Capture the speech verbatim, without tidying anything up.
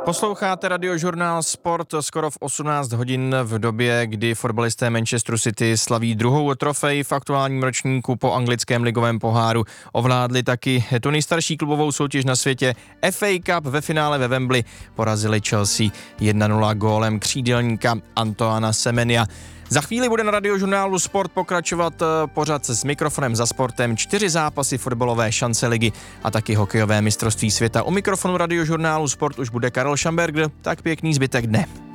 Posloucháte Radiožurnál Sport skoro v osmnáct hodin v době, kdy fotbalisté Manchesteru City slaví druhou trofej v aktuálním ročníku po anglickém ligovém poháru. Ovládli taky tu nejstarší klubovou soutěž na světě. F A Cup ve finále ve Wembley porazili Chelsea jedna nula gólem křídelníka Antoana Semenia. Za chvíli bude na Radiožurnálu Sport pokračovat pořad s mikrofonem za sportem, čtyři zápasy fotbalové šance ligy a taky hokejové mistrovství světa. U mikrofonu Radiožurnálu Sport už bude Karel Šamberger, tak pěkný zbytek dne.